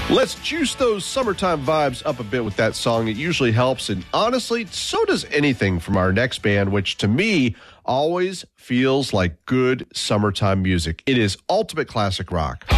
Let's juice those summertime vibes up a bit with that song. It usually helps, and honestly, so does anything from our next band, which to me always feels like good summertime music. It is ultimate classic rock.